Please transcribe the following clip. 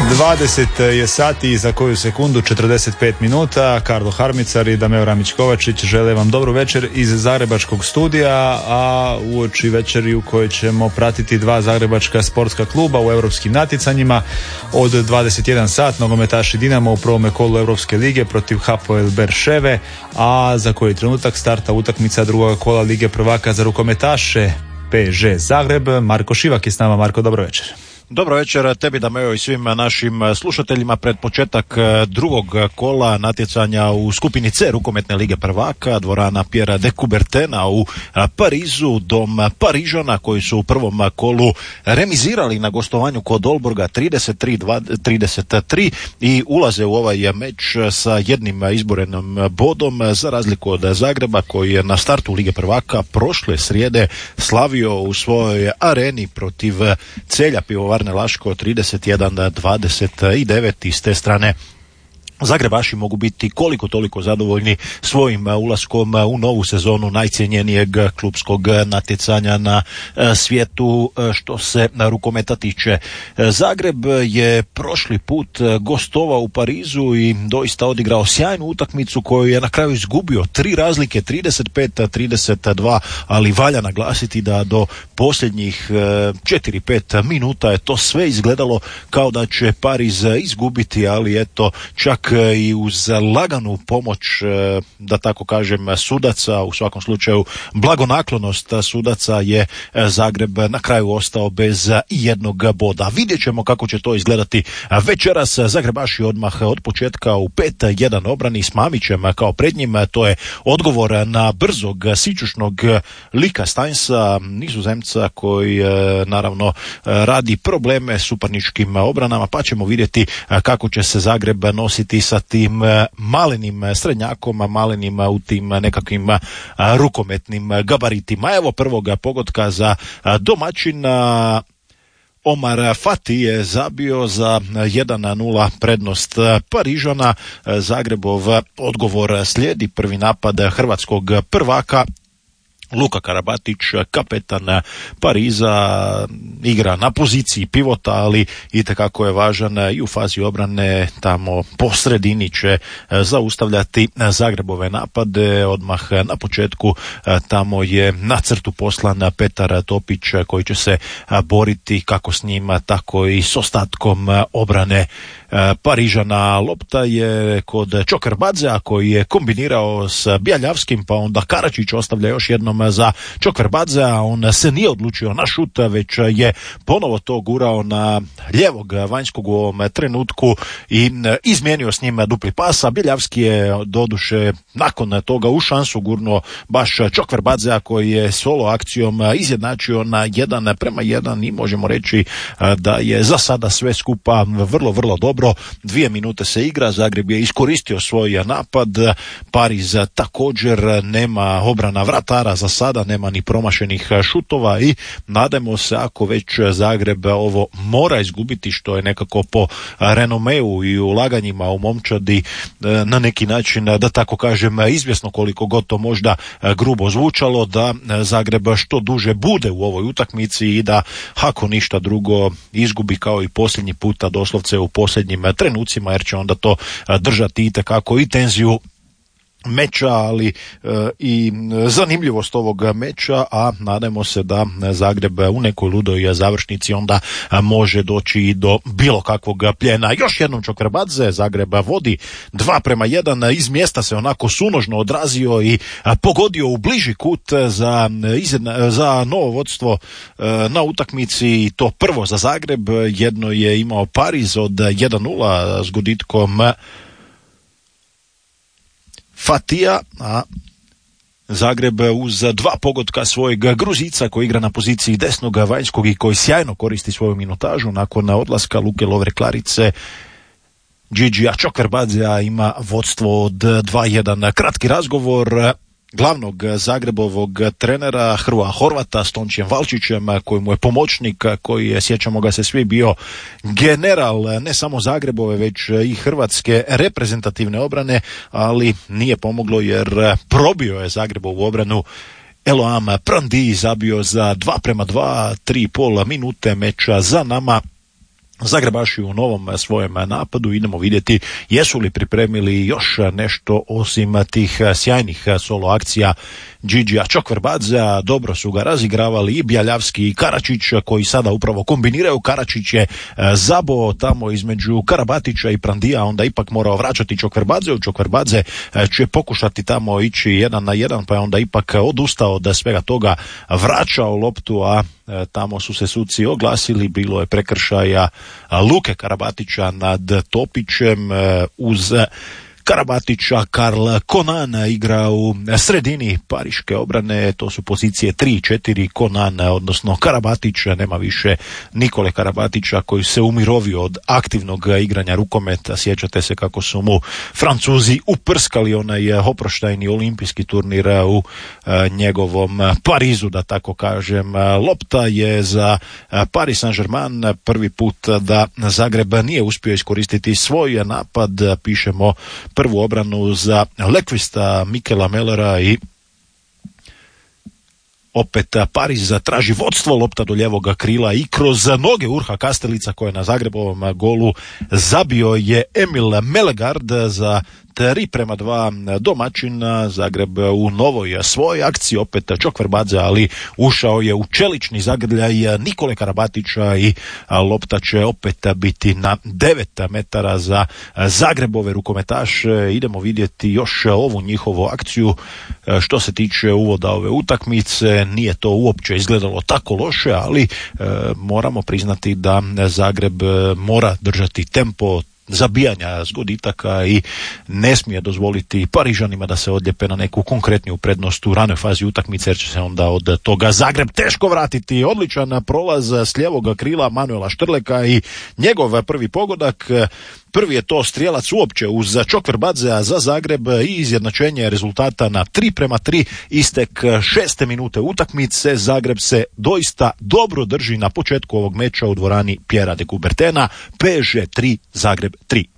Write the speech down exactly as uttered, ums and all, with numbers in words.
dvadeset je sati i za koju sekundu četrdeset pet minuta. Karlo Harmicar i Dameo Ramić-Kovačić žele vam dobru večer iz zagrebačkog studija, a uoči večeri u kojoj ćemo pratiti dva zagrebačka sportska kluba u europskim natjecanjima. Od dvadeset jedan sat nogometaši Dinamo u prvome kolu Europske lige protiv Hapoel Berševe, a za koji trenutak starta utakmica drugog kola Lige prvaka za rukometaše P S G Zagreb. Marko Šivak je s nama. Marko, dobro večer. Dobro večer tebi, Dameo, i svim našim slušateljima pred početak drugog kola natjecanja u skupini C rukometne lige prvaka, dvorana Pierre de Coubertina u Parizu, dom Parižana koji su u prvom kolu remizirali na gostovanju kod Olborga trideset tri trideset tri i ulaze u ovaj meč sa jednim izborenim bodom, za razliku od Zagreba koji je na startu lige prvaka prošle srijede slavio u svojoj areni protiv Celja Pivovarne Laško trideset jedan dvadeset devet i s te strane Zagrebaši mogu biti koliko toliko zadovoljni svojim ulaskom u novu sezonu najcjenjenijeg klupskog natjecanja na svijetu što se rukometa tiče. Zagreb je prošli put gostovao u Parizu i doista odigrao sjajnu utakmicu koju je na kraju izgubio tri razlike, trideset pet trideset dva, ali valja naglasiti da do posljednjih četiri pet minuta je to sve izgledalo kao da će Pariz izgubiti, ali eto, čak i uz laganu pomoć, da tako kažem, sudaca, u svakom slučaju blagonaklonost sudaca, je Zagreb na kraju ostao bez jednog boda. Vidjet ćemo kako će to izgledati večeras. Zagrebaši odmah od početka u pet jedan obrani s Mamićem kao pred njim. To je odgovor na brzog sićušnog Lika Steinsa, Nizozemca, koji naravno radi probleme suparničkim obranama, pa ćemo vidjeti kako će se Zagreb nositi sa tim malenim srednjakom, malenim u tim nekakvim rukometnim gabaritima. Evo prvoga pogotka za domaćina. Omar Fati je zabio za jedan nula prednost Parižana. Zagrebov odgovor slijedi, prvi napad hrvatskog prvaka. Luka Karabatić, kapetan Pariza, igra na poziciji pivota, ali itekako je važan i u fazi obrane. Tamo po sredini će zaustavljati Zagrebove napade. Odmah na početku tamo je na crtu poslan Petar Topić koji će se boriti kako s njima, tako i s ostatkom obrane Parižana. Lopta je kod Čokrbadzea koji je kombinirao s Bjaljavskim, pa onda Karačić ostavlja još jednom za Čokrbadzea. On se nije odlučio na šut, već je ponovo to gurao na ljevog vanjskog u ovom trenutku i izmijenio s njim dupli pasa. Bjeljavski je doduše nakon toga u šansu gurnuo baš Čokrbadzea koji je solo akcijom izjednačio na jedan prema jedan i možemo reći da je za sada sve skupa vrlo, vrlo dobro. Dvije minute se igra, Zagreb je iskoristio svoj napad, Pariz također nema obrana vratara za sada, nema ni promašenih šutova i nadajmo se, ako već Zagreb ovo mora izgubiti, što je nekako po renomeu i ulaganjima u momčadi na neki način, da tako kažem, izvjesno, koliko god to možda grubo zvučalo, da Zagreb što duže bude u ovoj utakmici i da, ako ništa drugo, izgubi kao i posljednji puta, doslovce u posljednjim trenucima, jer će onda to držati itekako i tenziju meča, ali e, i zanimljivost ovog meča, a nadajmo se da Zagreb u nekoj ludoj završnici onda može doći i do bilo kakvog pljena. Još jednom Čokrbadze, Zagreb vodi dva prema jedan, iz mjesta se onako sunožno odrazio i pogodio u bliži kut za, izjedna, za novo vodstvo e, na utakmici, i to prvo za Zagreb. Jedno je imao Pariz od jedan nula s guditkom Fatija, a Zagreb uz dva pogotka svojeg Gruzica koji igra na poziciji desnog vanjskog i koji sjajno koristi svoju minutažu nakon odlaska Luke Lovre Klarice. Gigija Čokrbadzea ima vodstvo od dva jedan. Kratki razgovor glavnog Zagrebovog trenera Hrvoja Horvata s Tončijem Valčićem, koji mu je pomoćnik, koji je, sjećamo ga se svi, bio general ne samo Zagrebove već i hrvatske reprezentativne obrane, ali nije pomoglo jer probio je Zagrebovu obranu Eloam Prandi, zabio za dva prema dva, tri i pol minute meča za nama. Zagrebaši u novom svojem napadu. Idemo vidjeti jesu li pripremili još nešto osim tih sjajnih solo akcija Gigija Čokverbadzea. Dobro su ga razigravali i Bjaljavski i Karačić, koji sada upravo kombiniraju. Karačić je zabo tamo između Karabatića i Prandija, onda ipak morao vraćati Čokverbadzeu. Čokverbadze će pokušati tamo ići jedan na jedan, pa je onda ipak odustao da svega toga, vraćao loptu, a tamo su se suci oglasili, bilo je prekršaja Luke Karabatića nad Topićem. Uz Karabatića Karl Konan igra u sredini pariške obrane, to su pozicije tri i četiri, Konan, odnosno Karabatić, nema više Nikole Karabatića koji se umirovio od aktivnog igranja rukometa. Sjećate se kako su mu Francuzi uprskali onaj oproštajni olimpijski turnir u njegovom Parizu, da tako kažem. Lopta je za Paris Saint-Germain, prvi put da Zagreb nije uspio iskoristiti svoj napad. Pišemo prvu obranu za Lekvista, Mikela Mellera i opet Pariz traži vodstvo, lopta do ljevog krila i kroz noge Urha Kastelica, koja na Zagrebovom golu zabio je Emil Melegard za tri prema dva domaćina. Zagreb u novoj svojoj akciji, opet Čokverbadze, ali ušao je u čelični zagrljaj Nikole Karabatića i lopta će opet biti na devet metara za Zagrebove rukometaše. Idemo vidjeti još ovu njihovu akciju. Što se tiče uvoda ove utakmice, nije to uopće izgledalo tako loše, ali e, moramo priznati da Zagreb mora držati tempo zabijanja zgoditaka i ne smije dozvoliti Parižanima da se odljepe na neku konkretniju prednost u ranoj fazi utakmice, jer će se onda od toga Zagreb teško vratiti. Odličan prolaz s lijevog krila Manuela Štrleka i njegov prvi pogodak. Prvi je to strijelac uopće uz Čokverbadzea za Zagreb i izjednačenje rezultata na tri prema tri. Istek šeste minute utakmice. Zagreb se doista dobro drži na početku ovog meča u dvorani Piera de Coubertina. P S G tri, Zagreb tri.